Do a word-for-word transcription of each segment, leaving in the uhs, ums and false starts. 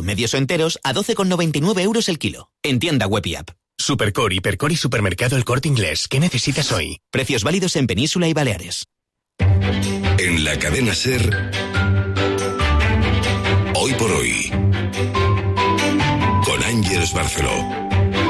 medios o enteros a doce con noventa y nueve euros el kilo. En tienda web y app. Supercore, Hipercore y Supermercado El Corte Inglés. ¿Qué necesitas hoy? Precios válidos en Península y Baleares. En la cadena SER, Hoy por Hoy, con Ángeles Barceló.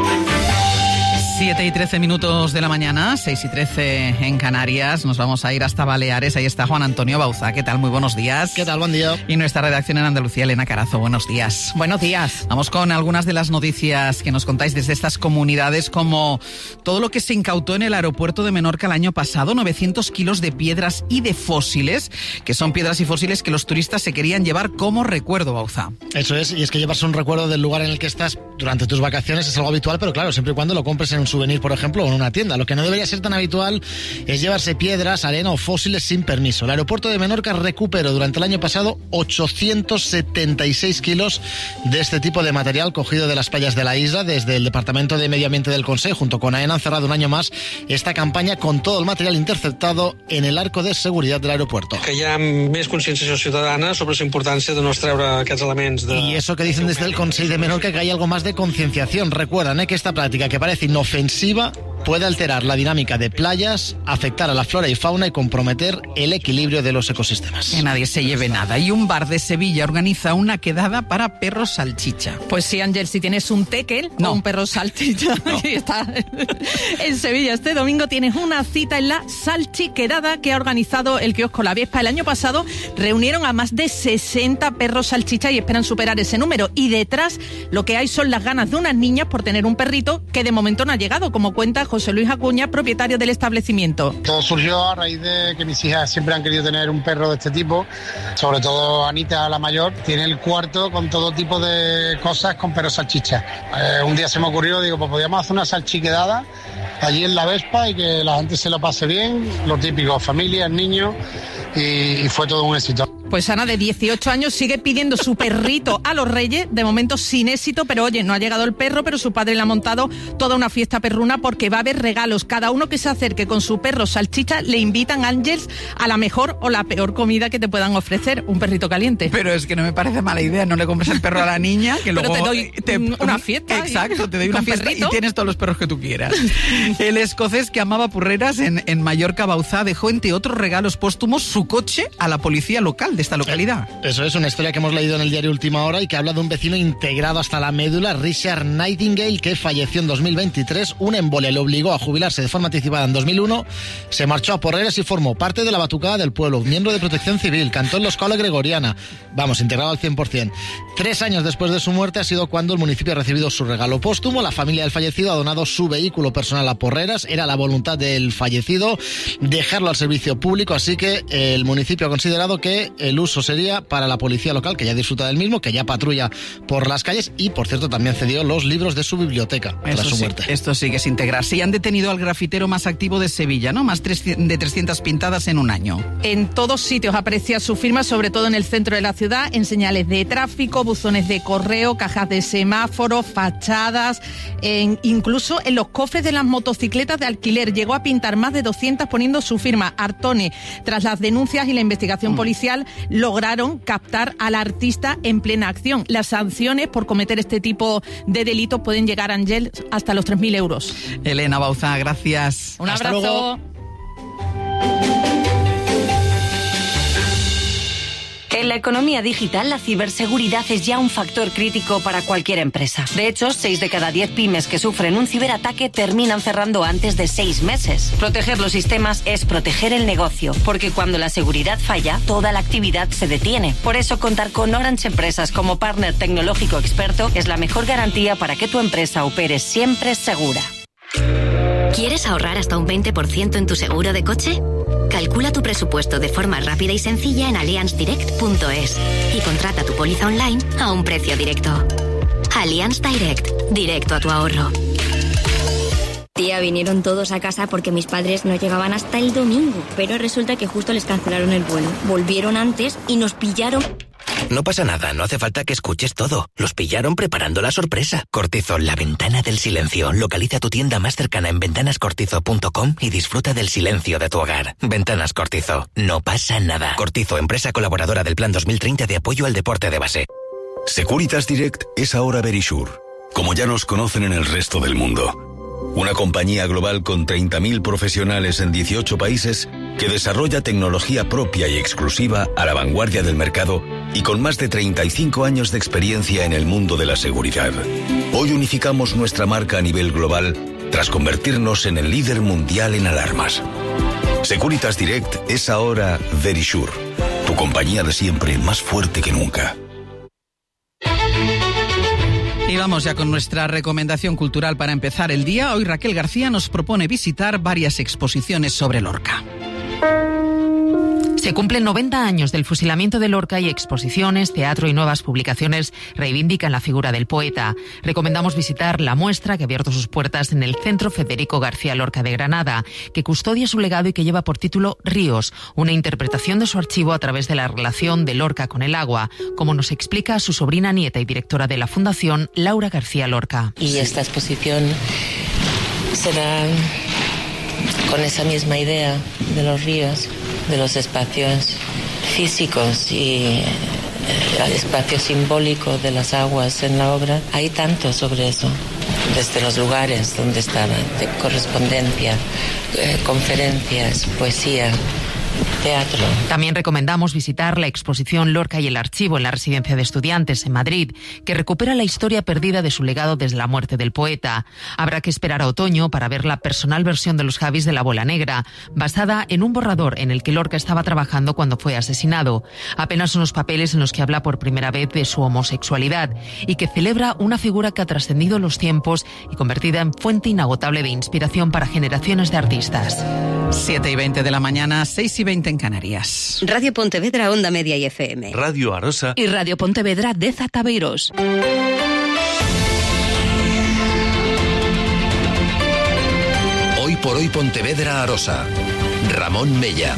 siete y trece minutos de la mañana, seis y trece en Canarias. Nos vamos a ir hasta Baleares. Ahí está Juan Antonio Bauza. ¿Qué tal? Muy buenos días. ¿Qué tal? Buen día. Y nuestra redacción en Andalucía, Elena Carazo. Buenos días. Buenos días. Vamos con algunas de las noticias que nos contáis desde estas comunidades, como todo lo que se incautó en el aeropuerto de Menorca el año pasado, novecientos kilos de piedras y de fósiles, que son piedras y fósiles que los turistas se querían llevar como recuerdo, Bauza. Eso es, y es que llevarse un recuerdo del lugar en el que estás durante tus vacaciones es algo habitual, pero claro, siempre y cuando lo compres en un souvenir, por ejemplo, o en una tienda. Lo que no debería ser tan habitual es llevarse piedras, arena o fósiles sin permiso. El aeropuerto de Menorca recuperó durante el año pasado ochocientos setenta y seis kilos de este tipo de material cogido de las playas de la isla. Desde el Departamento de Medio Ambiente del Consejo, junto con AENA, han cerrado un año más esta campaña con todo el material interceptado en el arco de seguridad del aeropuerto. Que hi ha més consciència ciutadana sobre la importància de no treure aquests elements. De... Y eso que dicen desde el Consejo de Menorca, que hay algo más de concienciación. Recuerdan eh, que esta práctica, que parece inofensiva, puede alterar la dinámica de playas, afectar a la flora y fauna y comprometer el equilibrio de los ecosistemas. Que nadie se lleve nada. Y un bar de Sevilla organiza una quedada para perros salchicha. Pues sí, Ángel, si tienes un tekel no. o un perro salchicha, no. y está en Sevilla este domingo, tienes una cita en la salchiquedada que ha organizado el kiosco La Vespa. El año pasado reunieron a más de sesenta perros salchicha y esperan superar ese número. Y detrás lo que hay son las ganas de unas niñas por tener un perrito que de momento no ha llegado, como cuenta José Luis Acuña, propietario del establecimiento. Todo surgió a raíz de que mis hijas siempre han querido tener un perro de este tipo, sobre todo Anita, la mayor, tiene el cuarto con todo tipo de cosas con perros salchicha. Eh, un día se me ocurrió, digo, pues podríamos hacer una salchiquedada allí en La Vespa y que la gente se lo pase bien, lo típico, familias, niños, y, y fue todo un éxito. Pues Ana, de dieciocho años, sigue pidiendo su perrito a los Reyes, de momento sin éxito, pero oye, no ha llegado el perro, pero su padre le ha montado toda una fiesta perruna porque va a haber regalos. Cada uno que se acerque con su perro salchicha le invitan, Ángels, a la mejor o la peor comida que te puedan ofrecer, un perrito caliente. Pero es que no me parece mala idea, no le compres el perro a la niña, que luego pero te doy te, una fiesta. Exacto, te doy una fiesta perrito. Y tienes todos los perros que tú quieras. El escocés que amaba purreras en, en Mallorca, Bauzá, dejó entre otros regalos póstumos su coche a la policía local de esta localidad. Eso es una historia que hemos leído en el diario Última Hora y que habla de un vecino integrado hasta la médula, Richard Nightingale, que falleció en dos mil veintitrés. Una embolia le obligó a jubilarse de forma anticipada en dos mil uno. Se marchó a Porreras y formó parte de la batucada del pueblo, miembro de Protección Civil, cantó en la escuela gregoriana. Vamos, integrado al cien por ciento. Tres años después de su muerte ha sido cuando el municipio ha recibido su regalo póstumo. La familia del fallecido ha donado su vehículo personal a Porreras. Era la voluntad del fallecido dejarlo al servicio público, así que el municipio ha considerado que el uso sería para la policía local, que ya disfruta del mismo, que ya patrulla por las calles y, por cierto, también cedió los libros de su biblioteca tras su sí, muerte. Esto sí que es integrarse. Y han detenido al grafitero más activo de Sevilla, ¿no? Más de trescientas pintadas en un año. En todos sitios aprecia su firma, sobre todo en el centro de la ciudad, en señales de tráfico, buzones de correo, cajas de semáforos, fachadas, en, incluso en los cofres de las motocicletas de alquiler. Llegó a pintar más de doscientas poniendo su firma. Artone, tras las denuncias y la investigación mm. policial, lograron captar al artista en plena acción. Las sanciones por cometer este tipo de delitos pueden llegar, Ángel, hasta los tres mil euros. Elena Bauza, gracias. Un Hasta abrazo. Luego. En la economía digital, la ciberseguridad es ya un factor crítico para cualquier empresa. De hecho, seis de cada diez pymes que sufren un ciberataque terminan cerrando antes de seis meses. Proteger los sistemas es proteger el negocio, porque cuando la seguridad falla, toda la actividad se detiene. Por eso, contar con Orange Empresas como partner tecnológico experto es la mejor garantía para que tu empresa opere siempre segura. ¿Quieres ahorrar hasta un veinte por ciento en tu seguro de coche? Calcula tu presupuesto de forma rápida y sencilla en allianz direct punto es y contrata tu póliza online a un precio directo. Allianz Direct, directo a tu ahorro. Tía, vinieron todos a casa porque mis padres no llegaban hasta el domingo, pero resulta que justo les cancelaron el vuelo. Volvieron antes y nos pillaron... No pasa nada, no hace falta que escuches todo. Los pillaron preparando la sorpresa. Cortizo, la ventana del silencio. Localiza tu tienda más cercana en ventanas cortizo punto com y disfruta del silencio de tu hogar. Ventanas Cortizo, no pasa nada. Cortizo, empresa colaboradora del Plan dos mil treinta de apoyo al deporte de base. Securitas Direct es ahora Verisure, como ya nos conocen en el resto del mundo. Una compañía global con treinta mil profesionales en dieciocho países que desarrolla tecnología propia y exclusiva a la vanguardia del mercado y con más de treinta y cinco años de experiencia en el mundo de la seguridad. Hoy unificamos nuestra marca a nivel global tras convertirnos en el líder mundial en alarmas. Securitas Direct es ahora Verisure, tu compañía de siempre más fuerte que nunca. Y vamos ya con nuestra recomendación cultural para empezar el día. Hoy Raquel García nos propone visitar varias exposiciones sobre Lorca. Se cumplen noventa años del fusilamiento de Lorca y exposiciones, teatro y nuevas publicaciones reivindican la figura del poeta. Recomendamos visitar la muestra que ha abierto sus puertas en el Centro Federico García Lorca de Granada, que custodia su legado y que lleva por título Ríos, una interpretación de su archivo a través de la relación de Lorca con el agua, como nos explica su sobrina nieta y directora de la Fundación, Laura García Lorca. Y esta exposición será con esa misma idea de los ríos, de los espacios físicos y el espacio simbólico de las aguas en la obra. Hay tanto sobre eso, desde los lugares donde estaban, de correspondencia, eh, conferencias, poesía, teatro. También recomendamos visitar la exposición Lorca y el archivo en la Residencia de Estudiantes en Madrid, que recupera la historia perdida de su legado desde la muerte del poeta. Habrá que esperar a otoño para ver la personal versión de los Javis de la Bola Negra, basada en un borrador en el que Lorca estaba trabajando cuando fue asesinado. Apenas unos papeles en los que habla por primera vez de su homosexualidad y que celebra una figura que ha trascendido los tiempos y convertida en fuente inagotable de inspiración para generaciones de artistas. siete y veinte de la mañana, seis y veinte en Canarias. Radio Pontevedra, Onda Media y F M. Radio Arosa. Y Radio Pontevedra de Zataveiros. Hoy por hoy Pontevedra Arosa. Ramón Mella.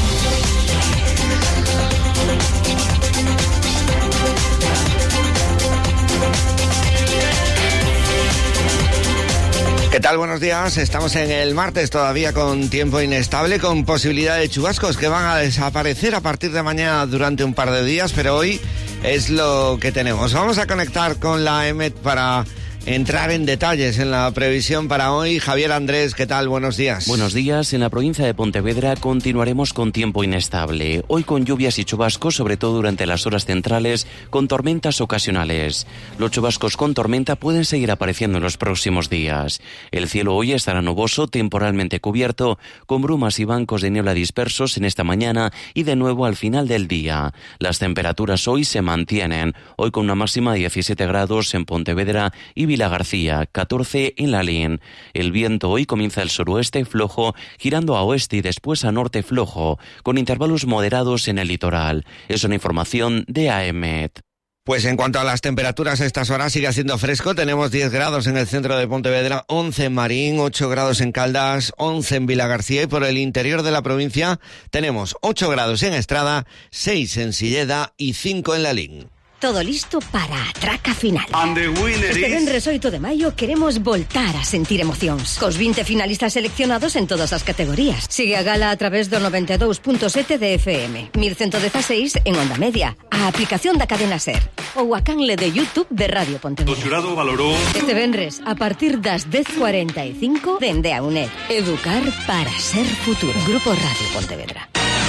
¿Qué tal? Buenos días. Estamos en el martes todavía con tiempo inestable, con posibilidad de chubascos que van a desaparecer a partir de mañana durante un par de días, pero hoy es lo que tenemos. Vamos a conectar con la E M E T para entrar en detalles en la previsión para hoy. Javier Andrés, ¿qué tal? Buenos días. Buenos días. En la provincia de Pontevedra continuaremos con tiempo inestable. Hoy con lluvias y chubascos, sobre todo durante las horas centrales, con tormentas ocasionales. Los chubascos con tormenta pueden seguir apareciendo en los próximos días. El cielo hoy estará nuboso, temporalmente cubierto, con brumas y bancos de niebla dispersos en esta mañana y de nuevo al final del día. Las temperaturas hoy se mantienen. Hoy con una máxima de diecisiete grados en Pontevedra y Vila García, catorce en Lalín. El viento hoy comienza el suroeste flojo, girando a oeste y después a norte flojo, con intervalos moderados en el litoral. Es una información de A M E T. Pues en cuanto a las temperaturas, a estas horas sigue haciendo fresco. Tenemos diez grados en el centro de Pontevedra, once en Marín, ocho grados en Caldas, once en Vila García, y por el interior de la provincia tenemos ocho grados en Estrada, seis en Silleda y cinco en Lalín. Todo listo para a traca final. Este is... venres oito de maio queremos voltar a sentir emocións. Cos vinte finalistas seleccionados en todas as categorías. Sigue a gala a través do noventa e dous punto sete de F M, mil ciento dezaseis en Onda Media, a aplicación da cadena SER ou a canle de YouTube de Radio Pontevedra. O xurado valorou... Este venres, a partir das dez cuarenta e cinco, dende a UNED. Educar para ser futuro. Grupo Radio Pontevedra.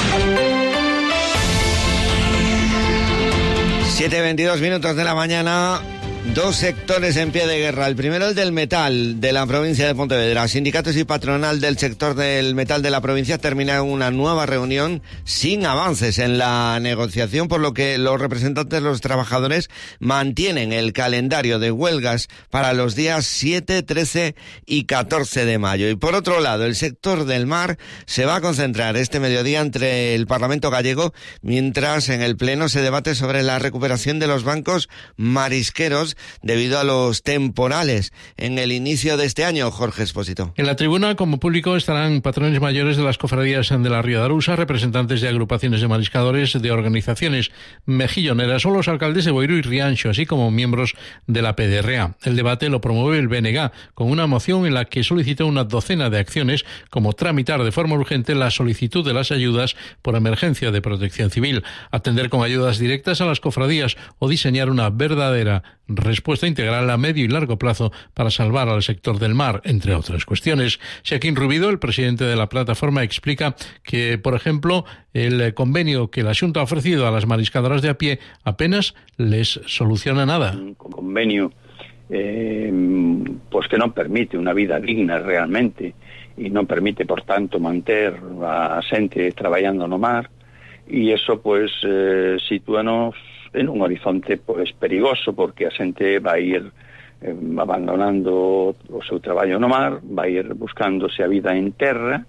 siete y veintidós minutos de la mañana, dos sectores en pie de guerra. El primero, el del metal de la provincia de Pontevedra. Sindicatos y patronal del sector del metal de la provincia terminan una nueva reunión sin avances en la negociación, por lo que los representantes de los trabajadores mantienen el calendario de huelgas para los días siete, trece y catorce de mayo. Y por otro lado, el sector del mar se va a concentrar este mediodía entre el Parlamento gallego, mientras en el Pleno se debate sobre la recuperación de los bancos marisqueros servicios debido a los temporales en el inicio de este año. Jorge Expósito. En la tribuna, como público, estarán patrones mayores de las cofradías de la Ría de Arousa, representantes de agrupaciones de mariscadores, de organizaciones mejilloneras o los alcaldes de Boiro y Rianxo, así como miembros de la P D R A. El debate lo promueve el B N G con una moción en la que solicita una docena de acciones, como tramitar de forma urgente la solicitud de las ayudas por emergencia de protección civil, atender con ayudas directas a las cofradías o diseñar una verdadera respuesta integral a medio y largo plazo para salvar al sector del mar, entre otras cuestiones. Joaquín Rubido, el presidente de la plataforma, explica que, por ejemplo, el convenio que la Xunta ha ofrecido a las mariscadoras de a pie apenas les soluciona nada. Un convenio eh, pues que non permite unha vida digna realmente e non permite, por tanto, manter a xente traballando no mar, e iso pues eh, sitúanos en un horizonte pues perigoso, porque a xente vai ir eh, abandonando o seu traballo no mar, vai ir buscándose a vida en terra,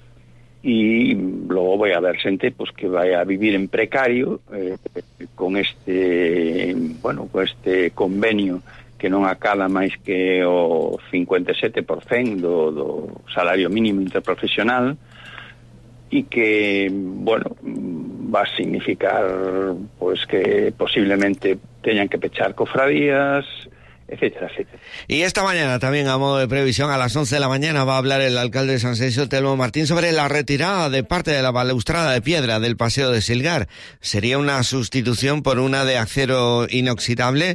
e logo vai haber xente pues que vai a vivir en precario eh, con este bueno, con este convenio que non acala máis que o cincuenta e sete por cento do, do salario mínimo interprofesional, e que, bueno, va a significar pues que posiblemente teñan que pechar cofradías, etcétera, etcétera. Y esta mañana también, a modo de previsión, a las once de la mañana va a hablar el alcalde de Sanxenxo, Telmo Martín, sobre la retirada de parte de la balaustrada de piedra del Paseo de Silgar. Sería una sustitución por una de acero inoxidable.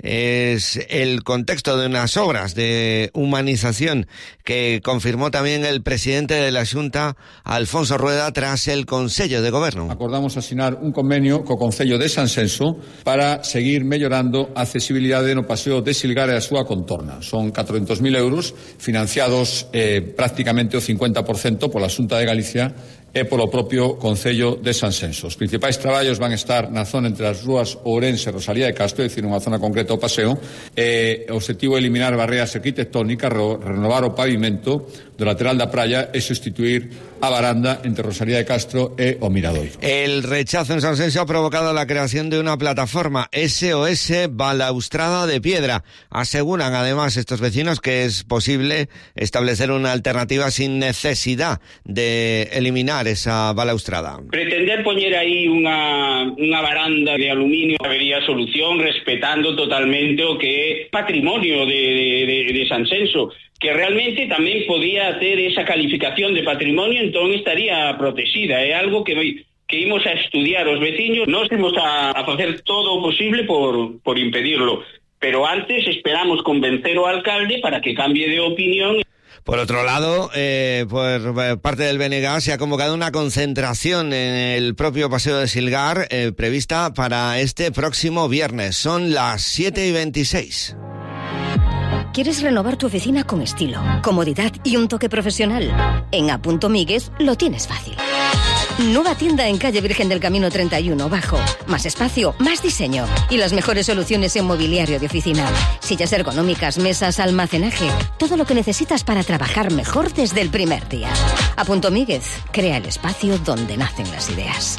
Es el contexto de unas obras de humanización que confirmó también el presidente de la Xunta, Alfonso Rueda, tras el Consello de Goberno. Acordamos asinar un convenio co Concello de Sanxenxo para seguir mellorando a accesibilidade no Paseo de Silgar e a súa contorna. Son catrocentos mil euros financiados eh, prácticamente o cincuenta por cento pola Xunta de Galicia e polo propio Concello de Sanxenxo. Os principais traballos van estar na zona entre as rúas Ourense e Rosalía de Castro, é dicir, unha zona concreta do paseo. Eh, o objetivo é eliminar barreras arquitectónicas, renovar o pavimento do lateral da praia e sustituir a baranda entre Rosalía de Castro e o Miradoiro. El rechazo en Sanxenxo ha provocado la creación de una plataforma S O S Balaustrada de Piedra. Aseguran además estos vecinos que es posible establecer una alternativa sin necesidad de eliminar esa balaustrada. Pretender poñer aí unha, unha baranda de aluminio habería solución respetando totalmente o que é patrimonio de, de, de Sanxenxo, que realmente tamén podía ter esa calificación de patrimonio, entón estaría protegida. É algo que que imos a estudiar os veciños, nós imos a, a facer todo o posible por, por impedirlo, pero antes esperamos convencer o alcalde para que cambie de opinión. Por otro lado, eh, por parte del B N G se ha convocado una concentración en el propio Paseo de Silgar eh, prevista para este próximo viernes. Son las siete y veintiséis. ¿Quieres renovar tu oficina con estilo, comodidad y un toque profesional? En A. Migues lo tienes fácil. Nueva tienda en calle Virgen del Camino treinta y uno Bajo. Más espacio, más diseño y las mejores soluciones en mobiliario de oficina. Sillas ergonómicas, mesas, almacenaje. Todo lo que necesitas para trabajar mejor desde el primer día. A. Míguez crea el espacio donde nacen las ideas.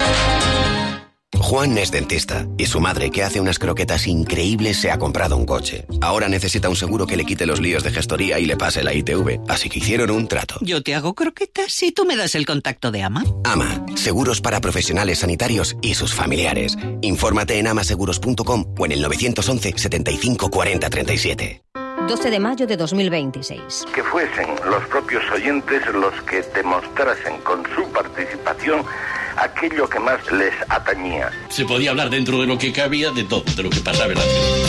Juan es dentista y su madre, que hace unas croquetas increíbles, se ha comprado un coche. Ahora necesita un seguro que le quite los líos de gestoría y le pase la I T V, así que hicieron un trato. Yo te hago croquetas y tú me das el contacto de Ama. Ama, seguros para profesionales sanitarios y sus familiares. Infórmate en amaseguros punto com o en el nueve once, setenta y cinco, cuarenta, treinta y siete. doce de mayo de dos mil veintiséis. Que fuesen los propios oyentes los que demostrasen con su participación aquello que más les atañía. Se podía hablar dentro de lo que cabía de todo, de lo que pasaba en la ciudad.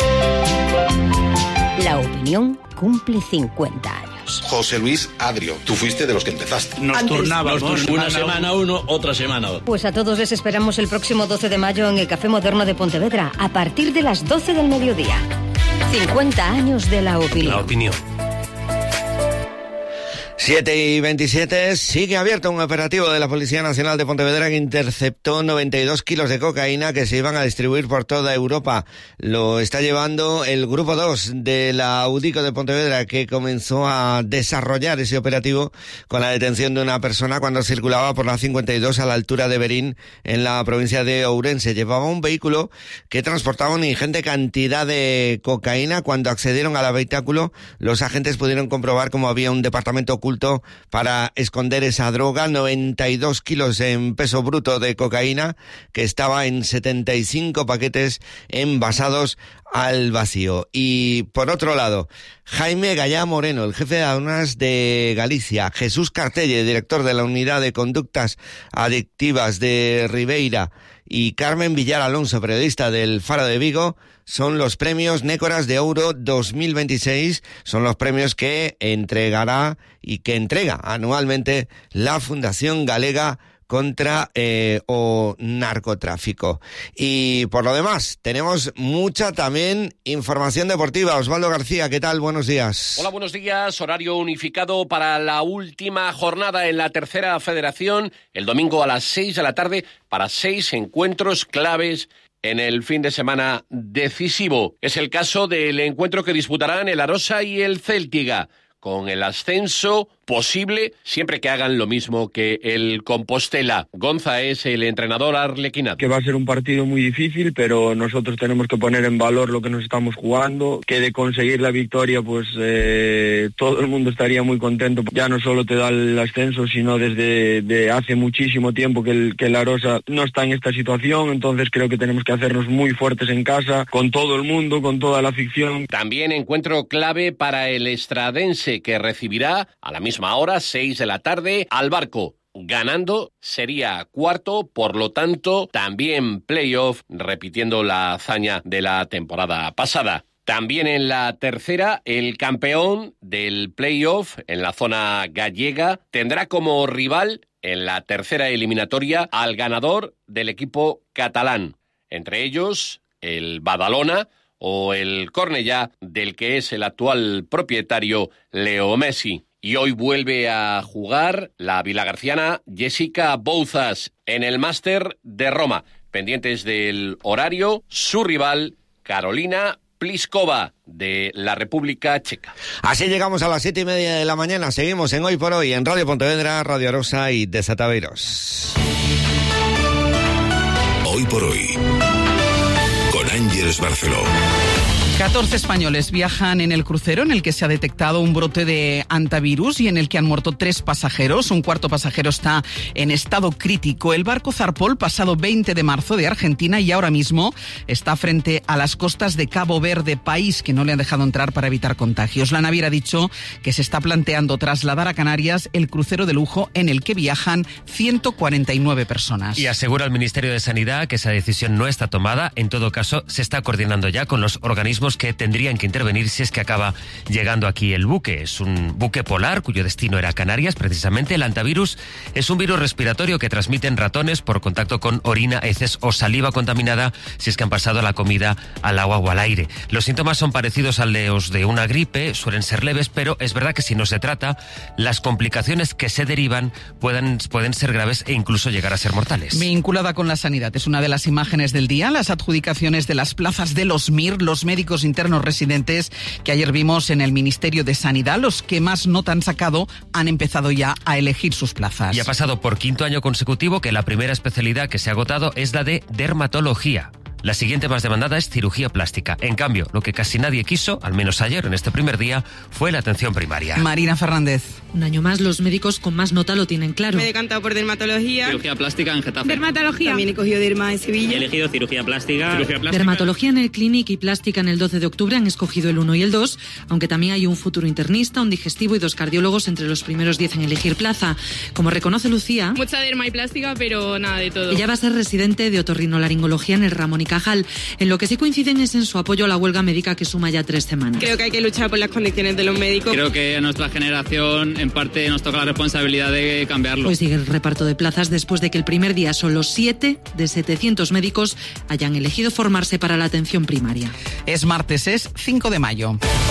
La opinión cumple cincuenta años. José Luis Adrio, tú fuiste de los que empezaste. Nos Antes, turnábamos, nos turn- una semana uno, otra semana otro. Pues a todos les esperamos el próximo doce de mayo en el Café Moderno de Pontevedra, a partir de las doce del mediodía. cincuenta años de La Opinión. La Opinión. siete y veintisiete, sigue abierto un operativo de la Policía Nacional de Pontevedra que interceptó noventa y dos kilos de cocaína que se iban a distribuir por toda Europa. Lo está llevando el Grupo dos de la UDICO de Pontevedra, que comenzó a desarrollar ese operativo con la detención de una persona cuando circulaba por la cincuenta y dos a la altura de Berín, en la provincia de Ourense. Llevaba un vehículo que transportaba una ingente cantidad de cocaína. Cuando accedieron al habitáculo, los agentes pudieron comprobar cómo había un departamento oculto para esconder esa droga, noventa y dos kilos en peso bruto de cocaína, que estaba en setenta y cinco paquetes envasados al vacío. Y por otro lado, Jaime Gallá Moreno, el jefe de aduanas de Galicia, Jesús Cartelle, director de la Unidad de Conductas Adictivas de Ribeira, y Carmen Villar Alonso, periodista del Faro de Vigo, son los premios Nécoras de Ouro dos mil veintiséis, son los premios que entregará y que entrega anualmente la Fundación Galega contra eh, o narcotráfico. Y por lo demás, tenemos mucha también información deportiva. Osvaldo García, ¿qué tal? Buenos días. Hola, buenos días. Horario unificado para la última jornada en la tercera federación, el domingo a las seis de la tarde, para seis encuentros claves en el fin de semana decisivo. Es el caso del encuentro que disputarán el Arosa y el Céltiga, con el ascenso posible siempre que hagan lo mismo que el Compostela. Gonza es el entrenador arlequinado. Que va a ser un partido muy difícil, pero nosotros tenemos que poner en valor lo que nos estamos jugando, que de conseguir la victoria, pues eh, todo el mundo estaría muy contento. Ya no solo te da el ascenso, sino desde de hace muchísimo tiempo que el, que el Arosa no está en esta situación, entonces creo que tenemos que hacernos muy fuertes en casa, con todo el mundo, con toda la afición. También encuentro clave para el Estradense, que recibirá a la misma hora, seis de la tarde, al Barco. Ganando sería cuarto, por lo tanto, también playoff, repitiendo la hazaña de la temporada pasada. También en la tercera, el campeón del playoff en la zona gallega tendrá como rival en la tercera eliminatoria al ganador del equipo catalán. Entre ellos, el Badalona o el Cornellá, del que es el actual propietario Leo Messi. Y hoy vuelve a jugar la vilagarciana Jessica Bouzas en el Máster de Roma. Pendientes del horario, su rival Carolina Pliskova, de la República Checa. Así llegamos a las siete y media de la mañana. Seguimos en Hoy por Hoy en Radio Pontevedra, Radio Arosa y Desataveiros. Hoy por Hoy, con Ángeles Barceló. catorce españoles viajan en el crucero en el que se ha detectado un brote de hantavirus y en el que han muerto tres pasajeros. Un cuarto pasajero está en estado crítico. El barco zarpó el pasado veinte de marzo de Argentina y ahora mismo está frente a las costas de Cabo Verde, país que no le han dejado entrar para evitar contagios. La naviera ha dicho que se está planteando trasladar a Canarias el crucero de lujo en el que viajan ciento cuarenta y nueve personas. Y asegura el Ministerio de Sanidad que esa decisión no está tomada. En todo caso, se está coordinando ya con los organismos que tendrían que intervenir si es que acaba llegando aquí el buque. Es un buque polar cuyo destino era Canarias, precisamente. El hantavirus es un virus respiratorio que transmiten ratones por contacto con orina, heces o saliva contaminada si es que han pasado la comida al agua o al aire. Los síntomas son parecidos a los de una gripe, suelen ser leves, pero es verdad que si no se trata, las complicaciones que se derivan pueden, pueden ser graves e incluso llegar a ser mortales. Vinculada con la sanidad, es una de las imágenes del día, las adjudicaciones de las plazas de los M I R, los médicos internos residentes que ayer vimos en el Ministerio de Sanidad. Los que más nota han sacado han empezado ya a elegir sus plazas. Y ha pasado por quinto año consecutivo que la primera especialidad que se ha agotado es la de dermatología. La siguiente más demandada es cirugía plástica. En cambio, lo que casi nadie quiso, al menos ayer, en este primer día, fue la atención primaria. Marina Fernández. Un año más, los médicos con más nota lo tienen claro. Me he decantado por dermatología. Cirugía plástica en Getafe. Dermatología. También he cogido derma en Sevilla. He elegido cirugía plástica. cirugía plástica. Dermatología en el Clinic y plástica en el doce de octubre han escogido el uno y el dos, aunque también hay un futuro internista, un digestivo y dos cardiólogos entre los primeros diez en elegir plaza. Como reconoce Lucía... Mucha derma y plástica, pero nada de todo. Ella va a ser residente de otorrinolaringología en el Ramón y Cajal. En lo que sí coinciden es en su apoyo a la huelga médica que suma ya tres semanas. Creo que hay que luchar por las condiciones de los médicos. Creo que a nuestra generación, en parte, nos toca la responsabilidad de cambiarlo. Hoy sigue el reparto de plazas después de que el primer día solo siete de setecientos médicos hayan elegido formarse para la atención primaria. Es martes, es cinco de mayo.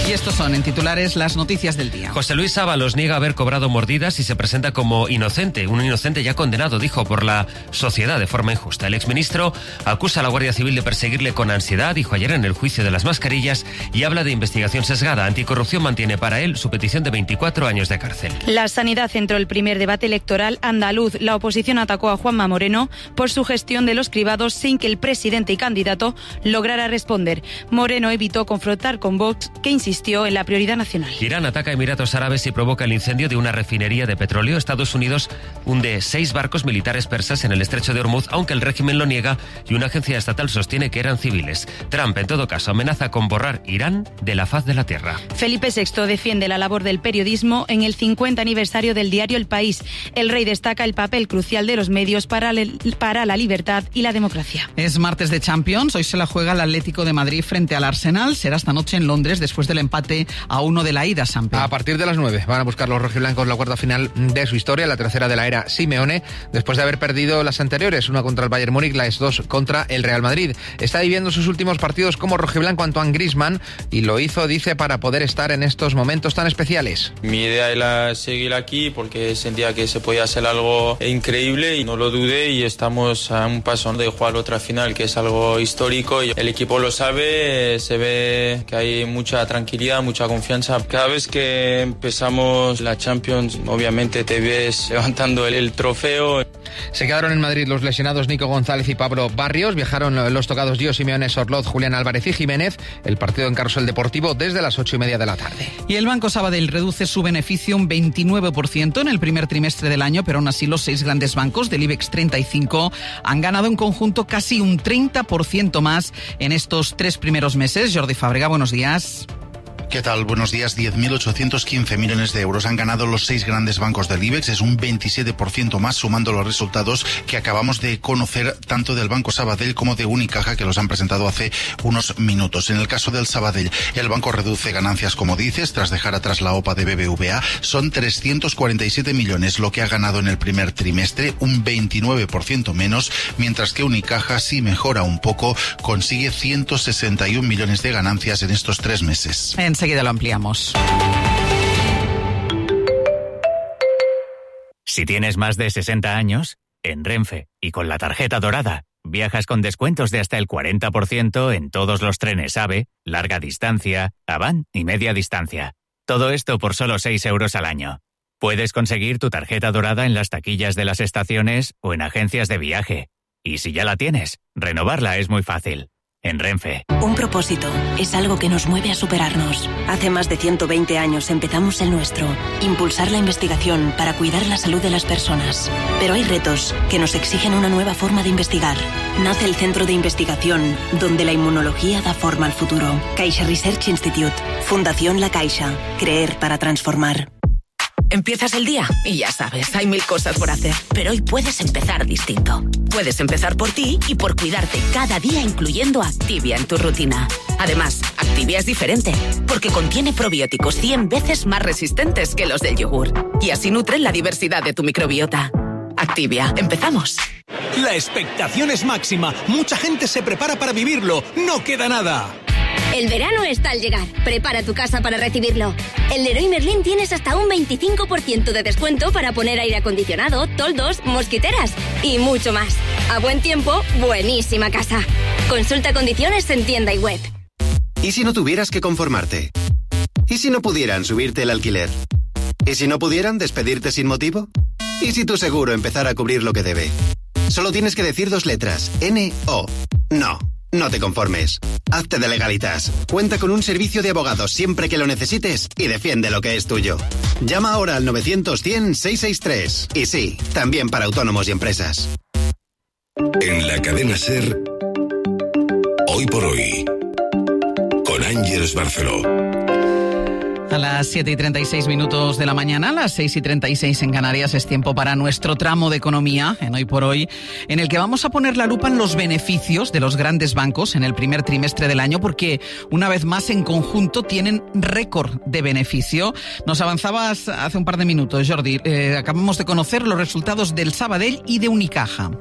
Y estos son, en titulares, las noticias del día. José Luis Ábalos niega haber cobrado mordidas y se presenta como inocente. Un inocente ya condenado, dijo, por la sociedad de forma injusta. El exministro acusa a la Guardia Civil de perseguirle con ansiedad, dijo ayer en el juicio de las mascarillas, y habla de investigación sesgada. Anticorrupción mantiene para él su petición de veinticuatro años de cárcel. La sanidad centró el primer debate electoral andaluz. La oposición atacó a Juanma Moreno por su gestión de los cribados sin que el presidente y candidato lograra responder. Moreno evitó confrontar con Vox, que insistió en la prioridad nacional. Irán ataca a Emiratos Árabes y provoca el incendio de una refinería de petróleo. Estados Unidos hunde seis barcos militares persas en el estrecho de Hormuz, aunque el régimen lo niega y una agencia estatal sostiene que eran civiles. Trump, en todo caso, amenaza con borrar Irán de la faz de la tierra. Felipe sexto defiende la labor del periodismo en el cincuenta aniversario del diario El País. El rey destaca el papel crucial de los medios para, para la libertad y la democracia. Es martes de Champions. Hoy se la juega el Atlético de Madrid frente al Arsenal. Será esta noche en Londres después del empate a uno de la ida, Sampe. A partir de las nueve van a buscar los rojiblancos la cuarta final de su historia, la tercera de la era Simeone, después de haber perdido las anteriores, una contra el Bayern Múnich, las dos contra el Real Madrid. Está viviendo sus últimos partidos como rojiblanco Antoine Griezmann y lo hizo, dice, para poder estar en estos momentos tan especiales. Mi idea era seguir aquí porque sentía que se podía hacer algo increíble y no lo dudé, y estamos a un paso de jugar otra final, que es algo histórico, y el equipo lo sabe, se ve que hay mucha tranquilidad, mucha confianza. Cada vez que empezamos la Champions, obviamente te ves levantando el, el trofeo. Se quedaron en Madrid los lesionados Nico González y Pablo Barrios. Viajaron los tocados Gio Simeone, Sorloz, Julián Álvarez y Jiménez. El partido en Carrusel Deportivo desde las ocho y media de la tarde. Y el Banco Sabadell reduce su beneficio un veintinueve por ciento en el primer trimestre del año, pero aún así los seis grandes bancos del IBEX treinta y cinco han ganado en conjunto casi un treinta por ciento más en estos tres primeros meses. Jordi Fábrega, buenos días. ¿Qué tal? Buenos días. diez mil ochocientos quince millones de euros han ganado los seis grandes bancos del IBEX. Es un veintisiete por ciento más, sumando los resultados que acabamos de conocer tanto del Banco Sabadell como de Unicaja, que los han presentado hace unos minutos. En el caso del Sabadell, el banco reduce ganancias, como dices, tras dejar atrás la OPA de B B V A. Son trescientos cuarenta y siete millones lo que ha ganado en el primer trimestre, un veintinueve por ciento menos, mientras que Unicaja, sí mejora un poco, consigue ciento sesenta y un millones de ganancias en estos tres meses. Enseguida lo ampliamos. Si tienes más de sesenta años, en Renfe y con la tarjeta dorada, viajas con descuentos de hasta el cuarenta por ciento en todos los trenes AVE, larga distancia, Avant y media distancia. Todo esto por solo seis euros al año. Puedes conseguir tu tarjeta dorada en las taquillas de las estaciones o en agencias de viaje. Y si ya la tienes, renovarla es muy fácil. En Renfe. Un propósito es algo que nos mueve a superarnos. Hace más de ciento veinte años empezamos el nuestro, impulsar la investigación para cuidar la salud de las personas. Pero hay retos que nos exigen una nueva forma de investigar. Nace el Centro de Investigación, donde la inmunología da forma al futuro. Caixa Research Institute, Fundación La Caixa, creer para transformar. Empiezas el día y ya sabes, hay mil cosas por hacer. Pero hoy puedes empezar distinto. Puedes empezar por ti y por cuidarte cada día, incluyendo Activia en tu rutina. Además, Activia es diferente, porque contiene probióticos cien veces más resistentes que los del yogur. Y así nutren la diversidad de tu microbiota. Activia, empezamos. La expectación es máxima. Mucha gente se prepara para vivirlo. No queda nada. El verano está al llegar. Prepara tu casa para recibirlo. En Leroy Merlin tienes hasta un veinticinco por ciento de descuento para poner aire acondicionado, toldos, mosquiteras y mucho más. A buen tiempo, buenísima casa. Consulta condiciones en tienda y web. ¿Y si no tuvieras que conformarte? ¿Y si no pudieran subirte el alquiler? ¿Y si no pudieran despedirte sin motivo? ¿Y si tu seguro empezara a cubrir lo que debe? Solo tienes que decir dos letras. N O. No. No te conformes. Hazte de Legalitas. Cuenta con un servicio de abogados siempre que lo necesites y defiende lo que es tuyo. Llama ahora al novecientos cien seiscientos sesenta y tres. Y sí, también para autónomos y empresas. En la cadena SER, Hoy por Hoy, con Ángeles Barceló. A las siete y treinta y seis minutos de la mañana, a las seis y treinta y seis en Canarias, es tiempo para nuestro tramo de economía, en Hoy por Hoy, en el que vamos a poner la lupa en los beneficios de los grandes bancos en el primer trimestre del año, porque una vez más en conjunto tienen récord de beneficio. Nos avanzabas hace un par de minutos, Jordi. Eh, acabamos de conocer los resultados del Sabadell y de Unicaja.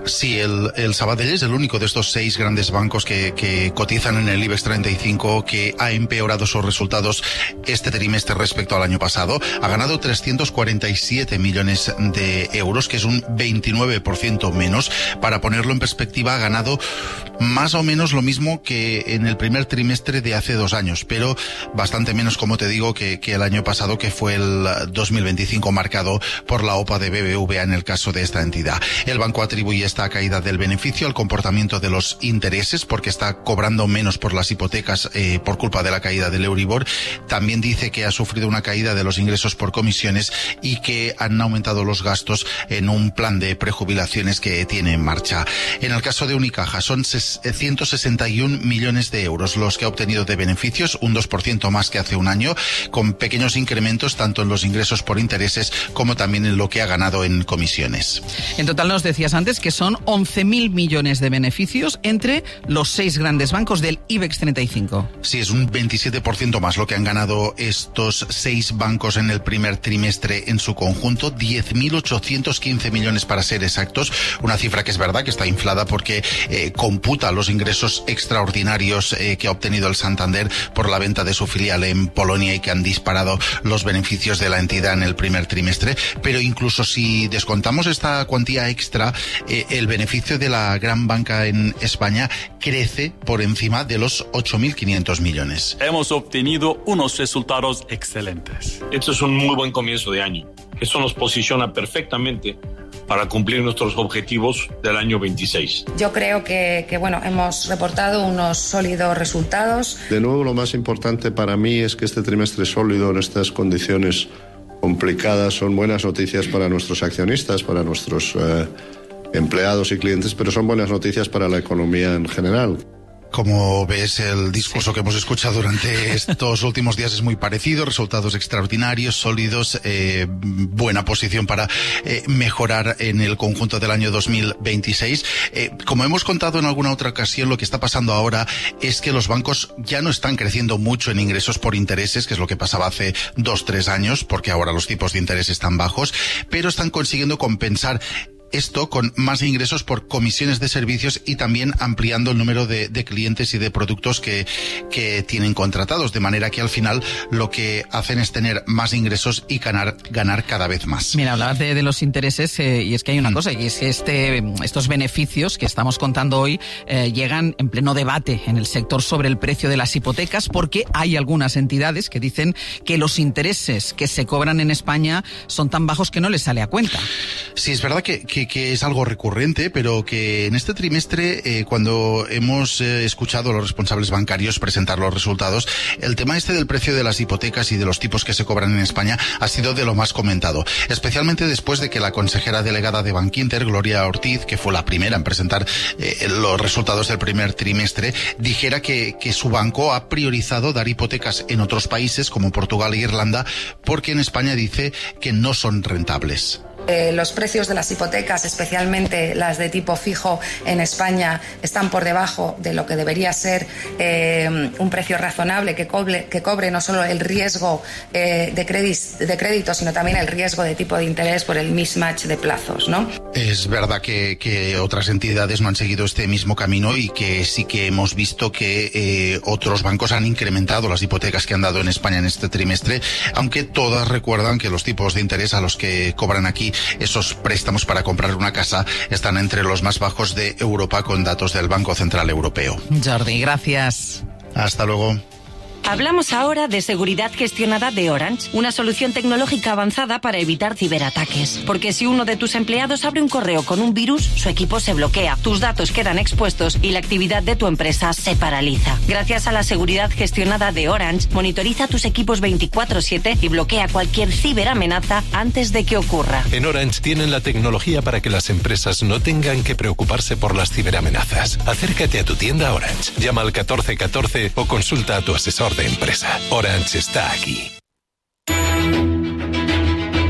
Sí, el, el Sabadell es el único de estos seis grandes bancos que, que cotizan en el IBEX treinta y cinco que ha empeorado sus resultados este trimestre respecto al año pasado. Ha ganado trescientos cuarenta y siete millones de euros, que es un veintinueve por ciento menos. Para ponerlo en perspectiva, ha ganado más o menos lo mismo que en el primer trimestre de hace dos años, pero bastante menos, como te digo, que, que el año pasado, que fue el dos mil veinticinco, marcado por la OPA de B B V A en el caso de esta entidad. El banco atribuye esta caída del beneficio al comportamiento de los intereses, porque está cobrando menos por las hipotecas eh, por culpa de la caída del Euribor. También dice que ha sufrido una caída de los ingresos por comisiones y que han aumentado los gastos en un plan de prejubilaciones que tiene en marcha. En el caso de Unicaja son ciento sesenta y un millones de euros los que ha obtenido de beneficios, un dos por ciento más que hace un año, con pequeños incrementos tanto en los ingresos por intereses como también en lo que ha ganado en comisiones. En total nos decías antes que son once mil millones de beneficios entre los seis grandes bancos del IBEX treinta y cinco. Sí, es un veintisiete por ciento más lo que han ganado estos seis bancos en el primer trimestre en su conjunto, diez mil ochocientos quince millones para ser exactos, una cifra que es verdad que está inflada porque eh, computa los ingresos extraordinarios eh, que ha obtenido el Santander por la venta de su filial en Polonia y que han disparado los beneficios de la entidad en el primer trimestre, pero incluso si descontamos esta cuantía extra, eh, el beneficio de la gran banca en España crece por encima de los ocho mil quinientos millones. Hemos obtenido unos resultados excelentes. Esto es un muy buen comienzo de año. Esto nos posiciona perfectamente para cumplir nuestros objetivos del año veintiséis. Yo creo que, que bueno, hemos reportado unos sólidos resultados. De nuevo, lo más importante para mí es que este trimestre sólido en estas condiciones complicadas son buenas noticias para nuestros accionistas, para nuestros eh, empleados y clientes, pero son buenas noticias para la economía en general. Como ves, el discurso que hemos escuchado durante estos últimos días es muy parecido, resultados extraordinarios, sólidos, eh, buena posición para eh, mejorar en el conjunto del año dos mil veintiséis. Eh, como hemos contado en alguna otra ocasión, lo que está pasando ahora es que los bancos ya no están creciendo mucho en ingresos por intereses, que es lo que pasaba hace dos, tres años, porque ahora los tipos de interés están bajos, pero están consiguiendo compensar esto con más ingresos por comisiones de servicios y también ampliando el número de, de clientes y de productos que, que tienen contratados, de manera que al final lo que hacen es tener más ingresos y ganar, ganar cada vez más. Mira, hablabas de, de los intereses eh, y es que hay una mm. cosa, y es que este, estos beneficios que estamos contando hoy eh, llegan en pleno debate en el sector sobre el precio de las hipotecas, porque hay algunas entidades que dicen que los intereses que se cobran en España son tan bajos que no les sale a cuenta. Sí, es verdad que, que que es algo recurrente, pero que en este trimestre, eh, cuando hemos eh, escuchado a los responsables bancarios presentar los resultados, el tema este del precio de las hipotecas y de los tipos que se cobran en España ha sido de lo más comentado, especialmente después de que la consejera delegada de Bankinter, Gloria Ortiz, que fue la primera en presentar eh, los resultados del primer trimestre, dijera que, que su banco ha priorizado dar hipotecas en otros países como Portugal e Irlanda, porque en España dice que no son rentables. Eh, los precios de las hipotecas, especialmente las de tipo fijo en España, están por debajo de lo que debería ser eh, un precio razonable que cobre, que cobre no solo el riesgo eh, de, crédit, de crédito, sino también el riesgo de tipo de interés por el mismatch de plazos, ¿no? Es verdad que, que otras entidades no han seguido este mismo camino y que sí que hemos visto que eh, otros bancos han incrementado las hipotecas que han dado en España en este trimestre, aunque todas recuerdan que los tipos de interés a los que cobran aquí esos préstamos para comprar una casa están entre los más bajos de Europa, con datos del Banco Central Europeo. Jordi, gracias. Hasta luego. Hablamos ahora de seguridad gestionada de Orange, una solución tecnológica avanzada para evitar ciberataques. Porque si uno de tus empleados abre un correo con un virus, su equipo se bloquea, tus datos quedan expuestos y la actividad de tu empresa se paraliza. Gracias a la seguridad gestionada de Orange, monitoriza tus equipos veinticuatro siete y bloquea cualquier ciberamenaza antes de que ocurra. En Orange tienen la tecnología para que las empresas no tengan que preocuparse por las ciberamenazas. Acércate a tu tienda Orange, llama al catorce catorce o consulta a tu asesor de empresa. Orange está aquí. siete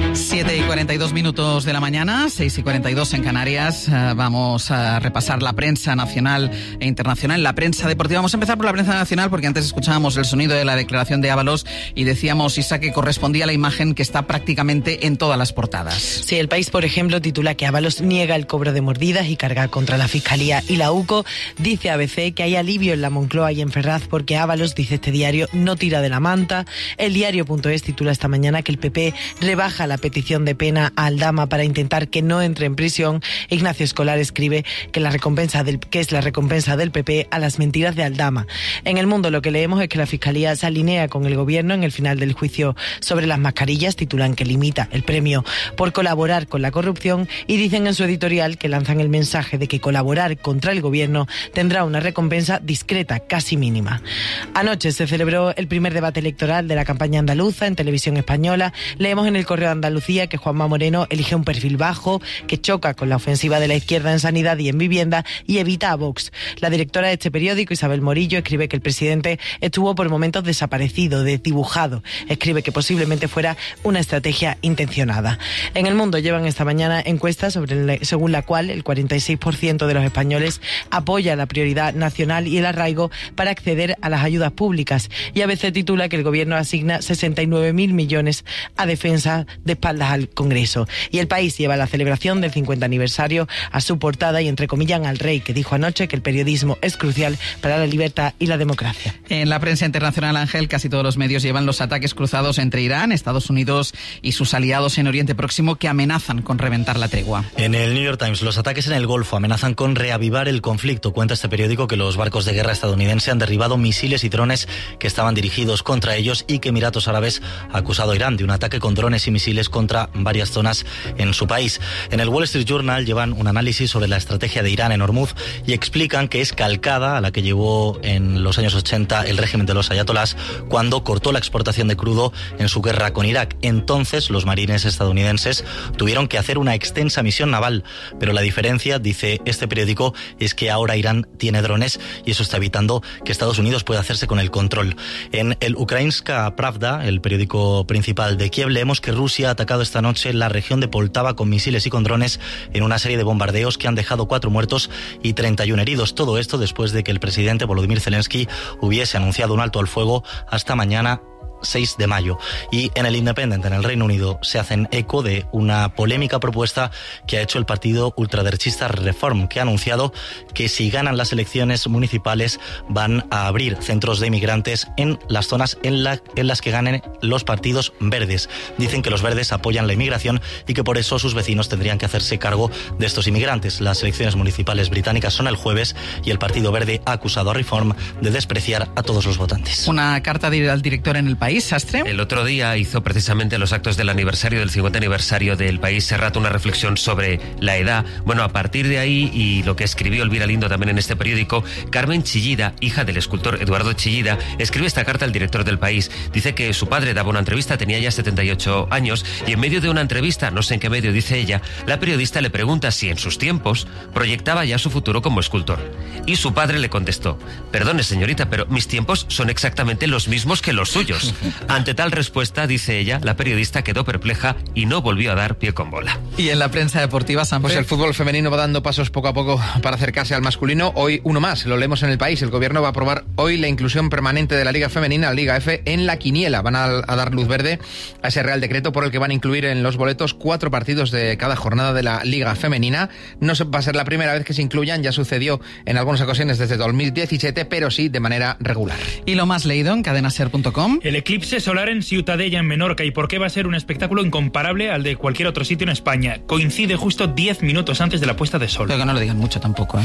siete y cuarenta y dos minutos de la mañana, seis y cuarenta y dos en Canarias. Uh, vamos a repasar la prensa nacional e internacional, la prensa deportiva. Vamos a empezar por la prensa nacional porque antes escuchábamos el sonido de la declaración de Ábalos y decíamos, Isa, que correspondía a la imagen que está prácticamente en todas las portadas. Sí, El País, por ejemplo, titula que Ábalos niega el cobro de mordidas y carga contra la Fiscalía y la U C O. Dice A B C que hay alivio en la Moncloa y en Ferraz porque Ábalos, dice este diario, no tira de la manta. El diario.es titula esta mañana que el P P rebaja la petición de pena a Aldama para intentar que no entre en prisión. Ignacio Escolar escribe que, la recompensa del, que es la recompensa del P P a las mentiras de Aldama. En El Mundo lo que leemos es que la Fiscalía se alinea con el Gobierno en el final del juicio sobre las mascarillas. Titulan que limita el premio por colaborar con la corrupción y dicen en su editorial que lanzan el mensaje de que colaborar contra el Gobierno tendrá una recompensa discreta, casi mínima. Anoche se celebró el primer debate electoral de la campaña andaluza en Televisión Española. Leemos en el Correo de Andalucía que Juanma Moreno elige un perfil bajo, que choca con la ofensiva de la izquierda en sanidad y en vivienda y evita a Vox. La directora de este periódico, Isabel Morillo, escribe que el presidente estuvo por momentos desaparecido, desdibujado. Escribe que posiblemente fuera una estrategia intencionada. En El Mundo llevan esta mañana encuestas sobre el, según la cual el cuarenta y seis por ciento de los españoles apoya la prioridad nacional y el arraigo para acceder a las ayudas públicas. Y A B C titula que el Gobierno asigna sesenta y nueve mil millones a defensa de espaldas al Congreso. Y El País lleva la celebración del cincuenta aniversario a su portada y entrecomillan al rey, que dijo anoche que el periodismo es crucial para la libertad y la democracia. En la prensa internacional, Ángel, casi todos los medios llevan los ataques cruzados entre Irán, Estados Unidos y sus aliados en Oriente Próximo que amenazan con reventar la tregua. En el New York Times, los ataques en el Golfo amenazan con reavivar el conflicto. Cuenta este periódico que los barcos de guerra estadounidenses han derribado misiles y drones que estaban dirigidos contra ellos y que Emiratos Árabes ha acusado a Irán de un ataque con drones y misiles contra varias zonas en su país. En el Wall Street Journal llevan un análisis sobre la estrategia de Irán en Hormuz y explican que es calcada a la que llevó en los años ochenta el régimen de los ayatolás cuando cortó la exportación de crudo en su guerra con Irak. Entonces los marines estadounidenses tuvieron que hacer una extensa misión naval, pero la diferencia, dice este periódico, es que ahora Irán tiene drones y eso está evitando que Estados Unidos pueda hacerse con el control. En el Ukrainska Pravda, el periódico principal de Kiev, leemos que Rusia ha atacado esta noche la región de Poltava con misiles y con drones en una serie de bombardeos que han dejado cuatro muertos y treinta y uno heridos. Todo esto después de que el presidente Volodymyr Zelensky hubiese anunciado un alto al fuego hasta mañana seis de mayo. Y en el Independent, en el Reino Unido, se hacen eco de una polémica propuesta que ha hecho el partido ultraderechista Reform, que ha anunciado que si ganan las elecciones municipales van a abrir centros de inmigrantes en las zonas en, la, en las que ganen los partidos verdes. Dicen que los verdes apoyan la inmigración y que por eso sus vecinos tendrían que hacerse cargo de estos inmigrantes. Las elecciones municipales británicas son el jueves y el Partido Verde ha acusado a Reform de despreciar a todos los votantes. Una carta al director en El País. Sastre. El otro día hizo precisamente los actos del aniversario, del cincuenta aniversario del País, Serrat, una reflexión sobre la edad. Bueno, a partir de ahí, y lo que escribió Elvira Lindo también en este periódico, Carmen Chillida, hija del escultor Eduardo Chillida, escribe esta carta al director del País. Dice que su padre daba una entrevista, tenía ya setenta y ocho años, y en medio de una entrevista, no sé en qué medio, dice ella, la periodista le pregunta si en sus tiempos proyectaba ya su futuro como escultor. Y su padre le contestó: perdone señorita, pero mis tiempos son exactamente los mismos que los suyos. Ante tal respuesta, dice ella, la periodista quedó perpleja y no volvió a dar pie con bola. Y en la prensa deportiva, San Pues el fútbol femenino va dando pasos poco a poco para acercarse al masculino. Hoy uno más, lo leemos en El País. El Gobierno va a aprobar hoy la inclusión permanente de la Liga Femenina, la Liga F, en la quiniela. Van a, a dar luz verde a ese Real Decreto por el que van a incluir en los boletos cuatro partidos de cada jornada de la Liga Femenina. No va a ser la primera vez que se incluyan, ya sucedió en algunas ocasiones desde dos mil diecisiete, pero sí de manera regular. Y lo más leído en cadenaser punto com. El eclipse solar en Ciutadella, en Menorca, y por qué va a ser un espectáculo incomparable al de cualquier otro sitio en España. Coincide justo diez minutos antes de la puesta de sol. Pero que no lo digan mucho tampoco, ¿eh?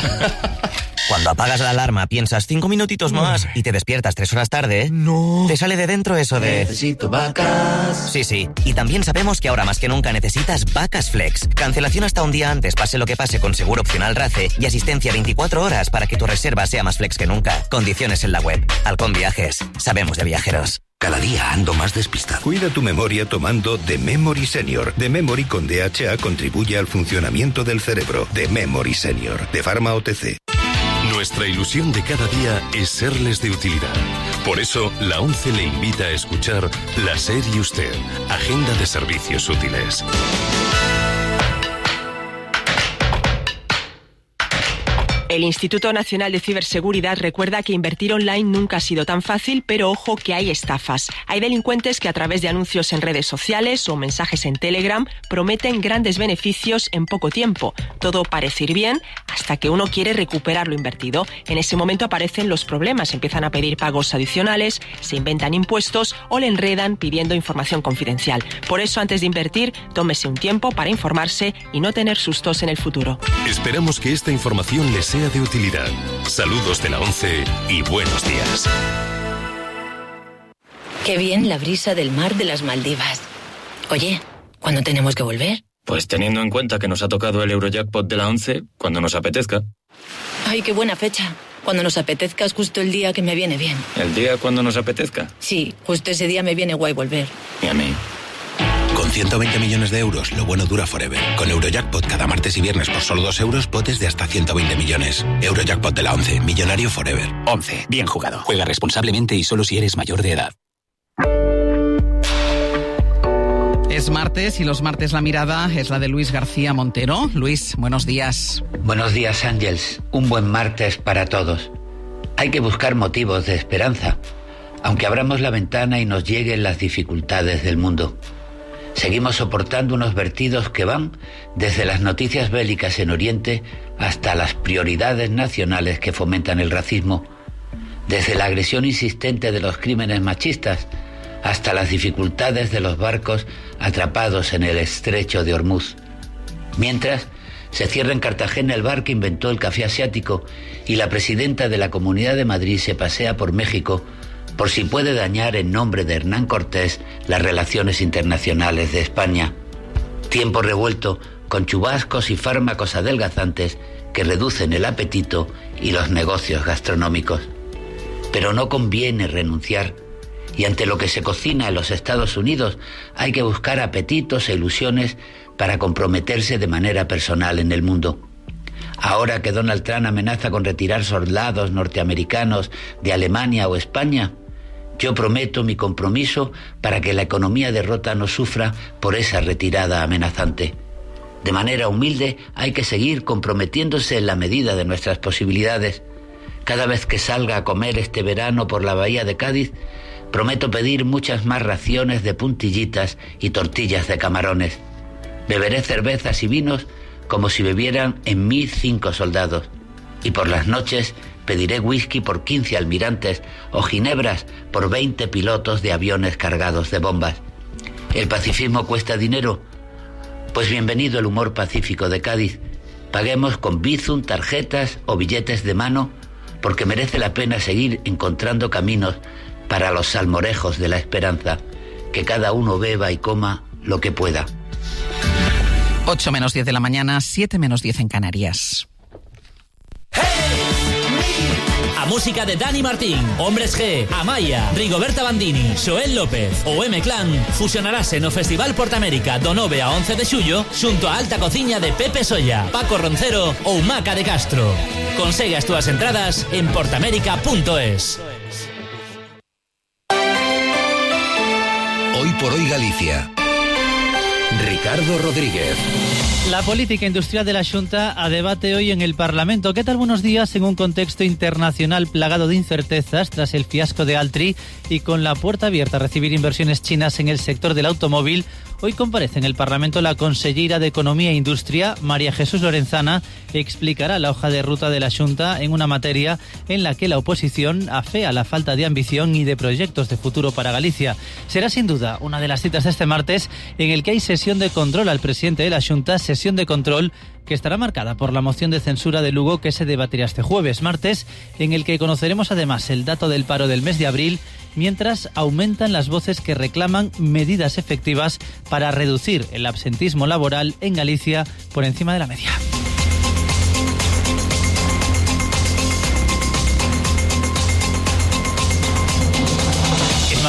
Cuando apagas la alarma, piensas cinco minutitos más y te despiertas tres horas tarde. No. Te sale de dentro eso de... Necesito vacas. Sí, sí. Y también sabemos que ahora más que nunca necesitas Vacas Flex. Cancelación hasta un día antes, pase lo que pase, con seguro opcional RACE y asistencia veinticuatro horas para que tu reserva sea más flex que nunca. Condiciones en la web. Halcón Viajes. Sabemos de viajeros. Cada día ando más despistado. Cuida tu memoria tomando The Memory Senior. The Memory con D H A contribuye al funcionamiento del cerebro. The Memory Senior, de Pharma O T C. Nuestra ilusión de cada día es serles de utilidad. Por eso, la ONCE le invita a escuchar La SER y Usted, Agenda de Servicios Útiles. El Instituto Nacional de Ciberseguridad recuerda que invertir online nunca ha sido tan fácil, pero ojo que hay estafas. Hay delincuentes que a través de anuncios en redes sociales o mensajes en Telegram prometen grandes beneficios en poco tiempo. Todo parece ir bien hasta que uno quiere recuperar lo invertido. En ese momento aparecen los problemas, empiezan a pedir pagos adicionales, se inventan impuestos o le enredan pidiendo información confidencial. Por eso, antes de invertir, tómese un tiempo para informarse y no tener sustos en el futuro. Esperamos que esta información les sea de utilidad. Saludos de la ONCE y buenos días. Qué bien la brisa del mar de las Maldivas. Oye, ¿cuándo tenemos que volver? Pues teniendo en cuenta que nos ha tocado el Eurojackpot de la ONCE, cuando nos apetezca. Ay, qué buena fecha. Cuando nos apetezca es justo el día que me viene bien. ¿El día cuando nos apetezca? Sí, justo ese día me viene guay volver. Y a mí. Con ciento veinte millones de euros, lo bueno dura forever. Con Eurojackpot cada martes y viernes por solo dos euros, potes de hasta ciento veinte millones. Eurojackpot de la ONCE, millonario forever. ONCE, bien jugado. Juega responsablemente y solo si eres mayor de edad. Es martes y los martes la mirada es la de Luis García Montero. Luis, buenos días. Buenos días, Ángels. Un buen martes para todos. Hay que buscar motivos de esperanza, aunque abramos la ventana y nos lleguen las dificultades del mundo. Seguimos soportando unos vertidos que van desde las noticias bélicas en Oriente hasta las prioridades nacionales que fomentan el racismo, desde la agresión insistente de los crímenes machistas hasta las dificultades de los barcos atrapados en el estrecho de Hormuz. Mientras, se cierra en Cartagena el bar que inventó el café asiático y la presidenta de la Comunidad de Madrid se pasea por México por si puede dañar en nombre de Hernán Cortés las relaciones internacionales de España. Tiempo revuelto con chubascos y fármacos adelgazantes que reducen el apetito y los negocios gastronómicos. Pero no conviene renunciar, y ante lo que se cocina en los Estados Unidos hay que buscar apetitos e ilusiones para comprometerse de manera personal en el mundo. Ahora que Donald Trump amenaza con retirar soldados norteamericanos de Alemania o España, yo prometo mi compromiso para que la economía de Rota no sufra por esa retirada amenazante. De manera humilde hay que seguir comprometiéndose en la medida de nuestras posibilidades. Cada vez que salga a comer este verano por la bahía de Cádiz, prometo pedir muchas más raciones de puntillitas y tortillas de camarones. Beberé cervezas y vinos como si bebieran en mí cinco soldados. Y por las noches pediré whisky por quince almirantes o ginebras por veinte pilotos de aviones cargados de bombas. ¿El pacifismo cuesta dinero? Pues bienvenido el humor pacífico de Cádiz. Paguemos con Bizum, tarjetas o billetes de mano, porque merece la pena seguir encontrando caminos para los salmorejos de la esperanza. Que cada uno beba y coma lo que pueda. ocho menos diez de la mañana, siete menos diez en Canarias. A música de Dani Martín, Hombres G, Amaya, Rigoberta Bandini, Xoel López o M-Clan fusionarase no Festival Portamérica do nove a once de xullo xunto a alta cociña de Pepe Solla, Paco Roncero ou Maca de Castro. Consegue as túas entradas en portamérica punto es. Hoy por hoy Galicia. Ricardo Rodríguez. La política industrial de la Xunta a debate hoy en el Parlamento. ¿Qué tal? Buenos días. En un contexto internacional plagado de incertezas tras el fiasco de Altri y con la puerta abierta a recibir inversiones chinas en el sector del automóvil, hoy comparece en el Parlamento la consellera de Economía e Industria, María Jesús Lorenzana, que explicará la hoja de ruta de la Xunta en una materia en la que la oposición afea la falta de ambición y de proyectos de futuro para Galicia. Será sin duda una de las citas de este martes en el que hay sesión de control al presidente de la Xunta, sesión de control que estará marcada por la moción de censura de Lugo que se debatirá este jueves, martes, en el que conoceremos además el dato del paro del mes de abril, mientras aumentan las voces que reclaman medidas efectivas para reducir el absentismo laboral en Galicia por encima de la media.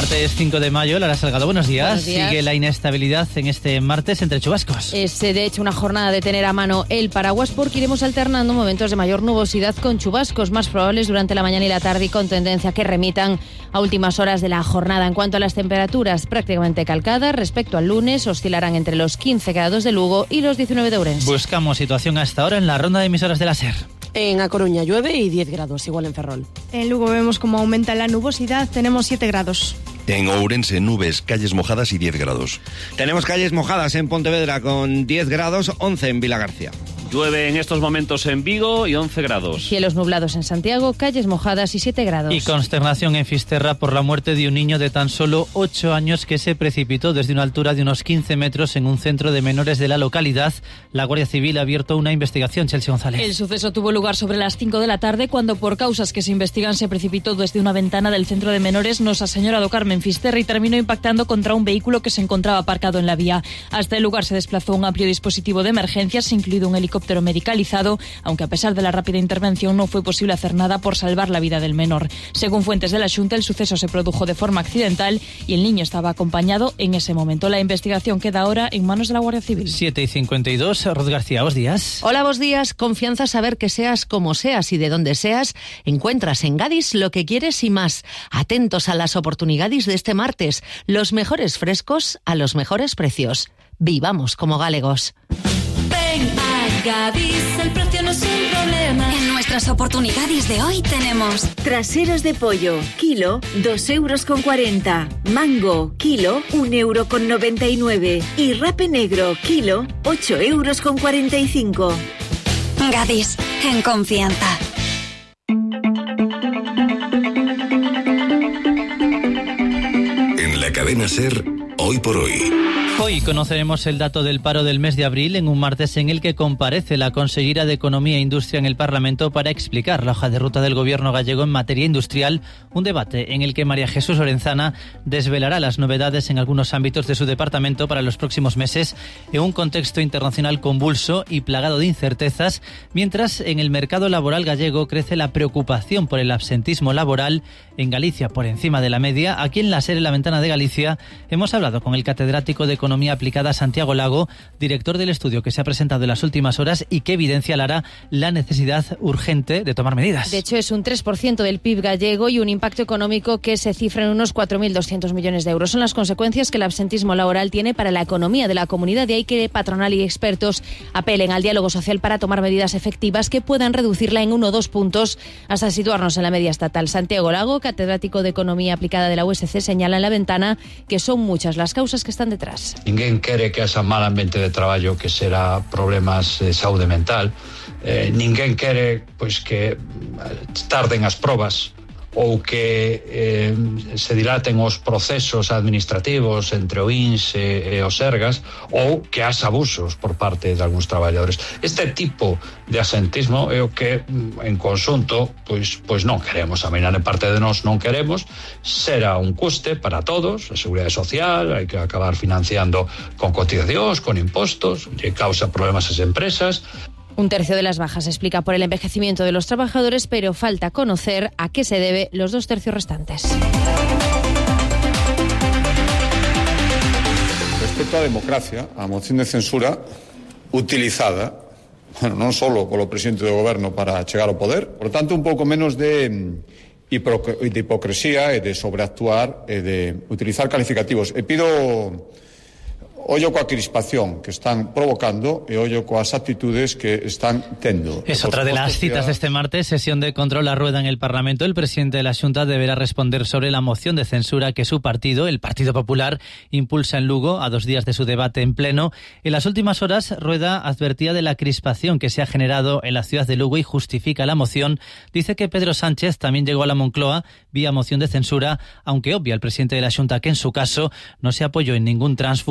martes cinco de mayo, Lara Salgado, buenos días. Buenos días. Sigue la inestabilidad en este martes entre chubascos. Es de hecho una jornada de tener a mano el paraguas porque iremos alternando momentos de mayor nubosidad con chubascos más probables durante la mañana y la tarde y con tendencia que remitan a últimas horas de la jornada. En cuanto a las temperaturas, prácticamente calcadas respecto al lunes, oscilarán entre los quince grados de Lugo y los diecinueve de Ourense. Buscamos situación hasta ahora en la ronda de emisoras de la SER. En A Coruña llueve y diez grados, igual en Ferrol. En Lugo vemos cómo aumenta la nubosidad, tenemos siete grados. En Ourense, nubes, calles mojadas y diez grados. Tenemos calles mojadas en Pontevedra con diez grados, once en Vilagarcía. Llueve en estos momentos en Vigo y once grados. Cielos nublados en Santiago, calles mojadas y siete grados. Y consternación en Fisterra por la muerte de un niño de tan solo ocho años que se precipitó desde una altura de unos quince metros en un centro de menores de la localidad. La Guardia Civil ha abierto una investigación. Chelsea González. El suceso tuvo lugar sobre las cinco de la tarde cuando por causas que se investigan se precipitó desde una ventana del centro de menores Nosa Señora do Carmen Fisterra y terminó impactando contra un vehículo que se encontraba aparcado en la vía. Hasta el lugar se desplazó un amplio dispositivo de emergencias, incluido un helicóptero medicalizado, aunque a pesar de la rápida intervención no fue posible hacer nada por salvar la vida del menor. Según fuentes de la Xunta, el suceso se produjo de forma accidental y el niño estaba acompañado en ese momento. La investigación queda ahora en manos de la Guardia Civil. siete y cincuenta y dos, Ruth García, buenos días. Hola, buenos días. Confianza saber que seas como seas y de donde seas, encuentras en Gadis lo que quieres y más. Atentos a las oportunidades de este martes. Los mejores frescos a los mejores precios. Vivamos como galegos. Ven a Gadis, el precio no es un problema. En nuestras oportunidades de hoy tenemos traseras de pollo, kilo, dos euros con cuarenta. Mango, kilo, un euro con noventa y nueve. Y rape negro, kilo, ocho euros con cuarenta y cinco. Gadis, en confianza. En la cadena SER, hoy por hoy. Hoy conoceremos el dato del paro del mes de abril en un martes en el que comparece la consellera de Economía e Industria en el Parlamento para explicar la hoja de ruta del gobierno gallego en materia industrial, un debate en el que María Jesús Lorenzana desvelará las novedades en algunos ámbitos de su departamento para los próximos meses en un contexto internacional convulso y plagado de incertezas, mientras en el mercado laboral gallego crece la preocupación por el absentismo laboral en Galicia por encima de la media. Aquí en la SER, en la Ventana de Galicia, hemos hablado con el catedrático de Economía Economía Aplicada Santiago Lago, director del estudio que se ha presentado en las últimas horas y que evidencia, Lara, la necesidad urgente de tomar medidas. De hecho, es un tres por ciento del P I B gallego y un impacto económico que se cifra en unos cuatro mil doscientos millones de euros. Son las consecuencias que el absentismo laboral tiene para la economía de la comunidad, y hay que patronal y expertos apelen al diálogo social para tomar medidas efectivas que puedan reducirla en uno o dos puntos hasta situarnos en la media estatal. Santiago Lago, catedrático de Economía Aplicada de la U S C, señala en la Ventana que son muchas las causas que están detrás. Ninguén quere que haxa mal ambiente de traballo que será problemas de saúde mental. Eh, ninguén quere pois que tarden as probas ou que eh, se dilaten os procesos administrativos entre o I N S e, e os Sergas, ou que haxa abusos por parte de algúns traballadores. Este tipo de asentismo é o que en conxunto pois, pois non queremos, a menor parte de nós non queremos. Será un custe para todos, a seguridade social, hai que acabar financiando con cotizacións, con impostos, que causa problemas ás empresas. Un tercio de las bajas se explica por el envejecimiento de los trabajadores, pero falta conocer a qué se debe los dos tercios restantes. Respecto á democracia, a moción de censura utilizada, bueno, non só polo presidente do goberno para chegar ao poder, por tanto un pouco menos de, de hipocresía e de sobreactuar e de utilizar calificativos. E pido ollo coa crispación que están provocando e ollo coas actitudes que están tendo. Es otra de las citas de este martes, sesión de control a rueda en el Parlamento. El presidente de la Xunta deberá responder sobre la moción de censura que su partido, el Partido Popular, impulsa en Lugo a dos días de su debate en pleno. En las últimas horas, Rueda advertía de la crispación que se ha generado en la ciudad de Lugo y justifica la moción. Dice que Pedro Sánchez también llegó a la Moncloa vía moción de censura, aunque obvia el presidente de la Xunta que en su caso no se apoyó en ningún tránsfuga y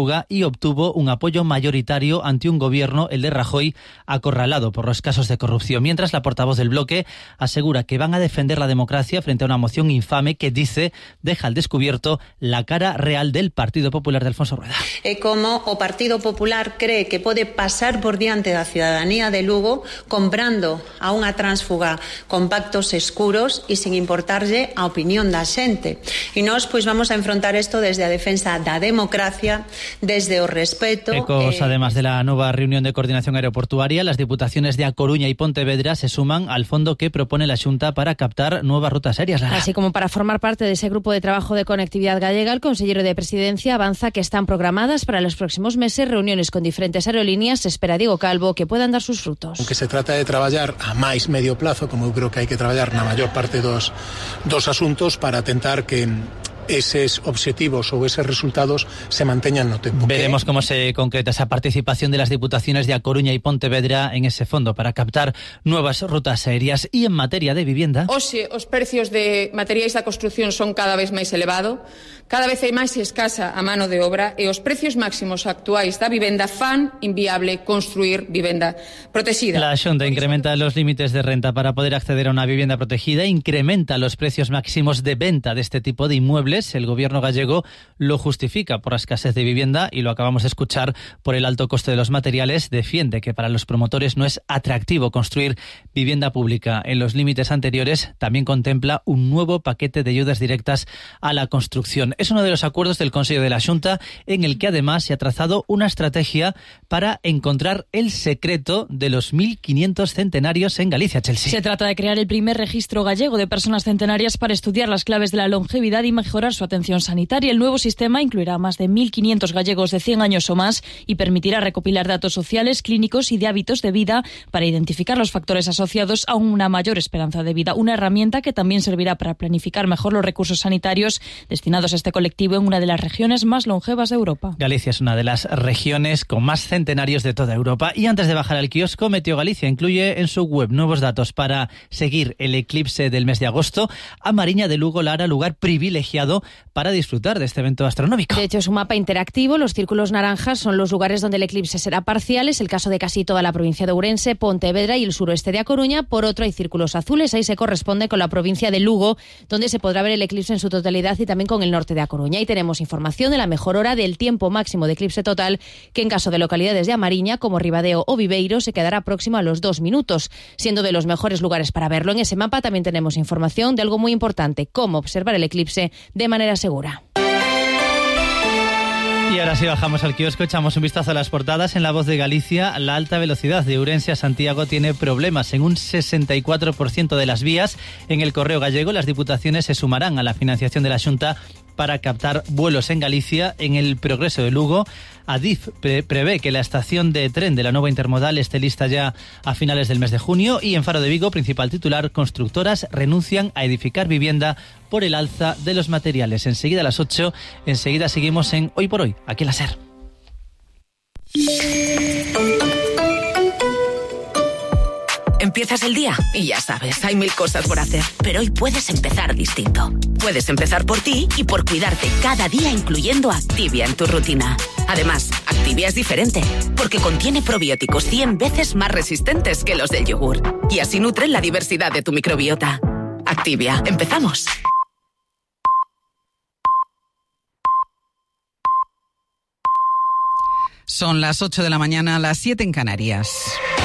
obtuvo un apoyo mayoritario ante un gobierno, el de Rajoy, acorralado por los casos de corrupción, mientras la portavoz del bloque asegura que van a defender la democracia frente a una moción infame que, dice, deja al descubierto la cara real del Partido Popular de Alfonso Rueda. E como o Partido Popular cree que pode pasar por diante da ciudadanía de Lugo comprando a unha tránsfuga con pactos escuros e sin importarlle a opinión da xente. E nós pois vamos a enfrontar isto desde a defensa da democracia, desde o respeto. Ecos, eh... además de la nueva reunión de coordinación aeroportuaria, las diputaciones de A Coruña y Pontevedra se suman al fondo que propone la Xunta para captar nuevas rutas aéreas. Lara. Así como para formar parte de ese grupo de trabajo de conectividad gallega, el consejero de Presidencia avanza que están programadas para los próximos meses reuniones con diferentes aerolíneas. Espera Diego Calvo que puedan dar sus frutos. Aunque se trata de traballar a máis medio plazo, como eu creo que hai que traballar na maior parte dos, dos asuntos para tentar que esos objetivos o esos resultados se mantengan no tempo. Veremos cómo se concreta esa participación de las diputaciones de A Coruña y Pontevedra en ese fondo para captar nuevas rutas aéreas. Y en materia de vivienda... Hoxe os precios de materiais da construción son cada vez máis elevados, cada vez hai máis escasa a mano de obra e os precios máximos actuais da vivenda fan inviable construir vivenda protegida. La Xunta incrementa los límites de renta para poder acceder a una vivienda protegida, incrementa los precios máximos de venta de este tipo de inmuebles. El gobierno gallego lo justifica por la escasez de vivienda y lo acabamos de escuchar por el alto coste de los materiales. Defiende que para los promotores no es atractivo construir vivienda pública. En los límites anteriores también contempla un nuevo paquete de ayudas directas a la construcción. Es uno de los acuerdos del Consejo de la Xunta en el que además se ha trazado una estrategia para encontrar el secreto de los mil quinientos centenarios en Galicia, Chelsea. Se trata de crear el primer registro gallego de personas centenarias para estudiar las claves de la longevidad y mejorar su atención sanitaria. El nuevo sistema incluirá más de mil quinientos gallegos de cien años o más y permitirá recopilar datos sociales, clínicos y de hábitos de vida para identificar los factores asociados a una mayor esperanza de vida. Una herramienta que también servirá para planificar mejor los recursos sanitarios destinados a este colectivo en una de las regiones más longevas de Europa. Galicia es una de las regiones con más centenarios de toda Europa. Y antes de bajar al kiosco, Meteo Galicia incluye en su web nuevos datos para seguir el eclipse del mes de agosto. A Mariña de Lugo la hará lugar privilegiado para disfrutar de este evento astronómico. De hecho, es un mapa interactivo. Los círculos naranjas son los lugares donde el eclipse será parcial. Es el caso de casi toda la provincia de Ourense, Pontevedra y el suroeste de A Coruña. Por otro, hay círculos azules. Ahí se corresponde con la provincia de Lugo, donde se podrá ver el eclipse en su totalidad, y también con el norte de A Coruña. Y tenemos información de la mejor hora del tiempo máximo de eclipse total, que en caso de localidades de A Mariña, como Ribadeo o Viveiro, se quedará próximo a los dos minutos, siendo de los mejores lugares para verlo. En ese mapa también tenemos información de algo muy importante: cómo observar el eclipse de manera segura. Y ahora sí bajamos al kiosco, echamos un vistazo a las portadas. En La Voz de Galicia, la alta velocidad de Ourense a Santiago tiene problemas en un sesenta y cuatro por ciento de las vías. En El Correo Gallego, las diputaciones se sumarán a la financiación de la Xunta para captar vuelos en Galicia. En El Progreso de Lugo, Adif pre- prevé que la estación de tren de la nueva intermodal esté lista ya a finales del mes de junio. Y en Faro de Vigo, principal titular: constructoras renuncian a edificar vivienda por el alza de los materiales. Enseguida a las ocho, enseguida seguimos en Hoy por Hoy, aquí en la SER. Empiezas el día y ya sabes, hay mil cosas por hacer, pero hoy puedes empezar distinto. Puedes empezar por ti y por cuidarte cada día, incluyendo Activia en tu rutina. Además, Activia es diferente, porque contiene probióticos cien veces más resistentes que los del yogur, y así nutren la diversidad de tu microbiota. Activia, empezamos. Son las ocho de la mañana, las siete en Canarias.